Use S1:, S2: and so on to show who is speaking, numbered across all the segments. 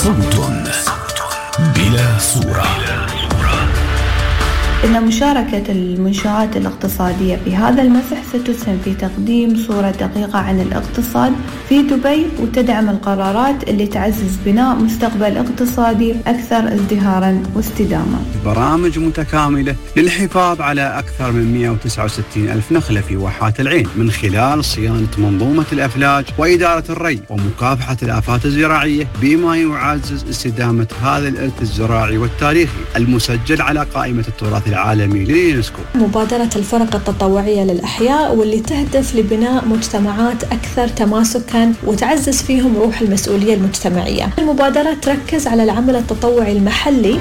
S1: صوت بلا صورة.
S2: إن مشاركة المنشآت الاقتصادية في هذا المسح ستسهم في تقديم صورة دقيقة عن الاقتصاد في دبي، وتدعم القرارات اللي تعزز بناء مستقبل اقتصادي أكثر ازدهاراً واستدامة.
S3: برامج متكاملة للحفاظ على أكثر من 169 ألف نخلة في واحات العين من خلال صيانة منظومة الأفلاج وإدارة الري ومكافحة الآفات الزراعية، بما يعزز استدامة هذا الإرث الزراعي والتاريخي المسجل على قائمة التراث العالمي لليونسكو.
S4: مبادرة الفرق التطوعية للأحياء واللي تهدف لبناء مجتمعات أكثر تماسكاً وتعزز فيهم روح المسؤولية المجتمعية. المبادرة تركز على العمل التطوعي المحلي.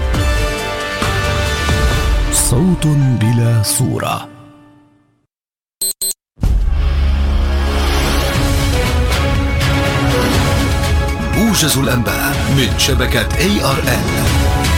S1: صوت بلا صورة. موجز الأنباء من شبكة ARN.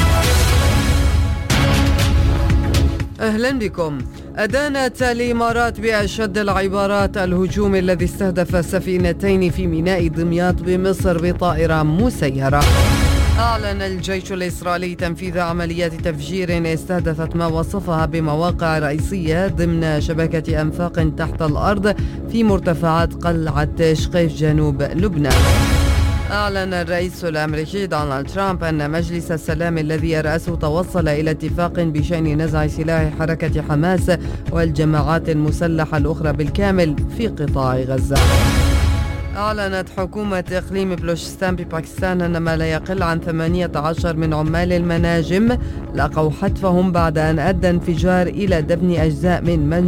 S5: أهلا بكم. أدانت الإمارات بأشد العبارات الهجوم الذي استهدف سفينتين في ميناء دمياط بمصر بطائرة مسيرة. أعلن الجيش الإسرائيلي تنفيذ عمليات تفجير استهدفت ما وصفها بمواقع رئيسية ضمن شبكة أنفاق تحت الأرض في مرتفعات قلعة شقيف جنوب لبنان. أعلن الرئيس الأمريكي دونالد ترامب أن مجلس السلام الذي يرأسه توصل إلى اتفاق بشأن نزع سلاح حركة حماس والجماعات المسلحة الأخرى بالكامل في قطاع غزة. أعلنت حكومة إقليم بلوشستان بباكستان أن ما لا يقل عن 18 من عمال المناجم لقوا حتفهم بعد أن أدى انفجار إلى دفن أجزاء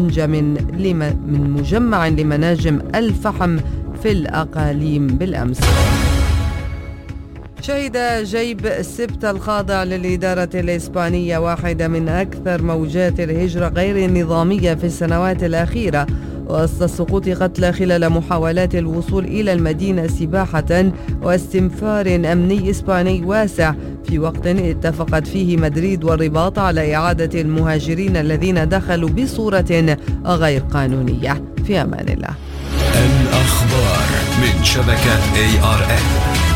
S5: من مجمع لمناجم الفحم في الأقاليم بالأمس. شهد جيب السبت الخاضع للإدارة الإسبانية واحدة من أكثر موجات الهجرة غير النظامية في السنوات الأخيرة، وسط سقوط قتلى خلال محاولات الوصول إلى المدينة سباحة واستنفار أمني إسباني واسع، في وقت اتفقت فيه مدريد والرباط على إعادة المهاجرين الذين دخلوا بصورة غير قانونية. في أمان الله.
S1: الأخبار من شبكة ARN.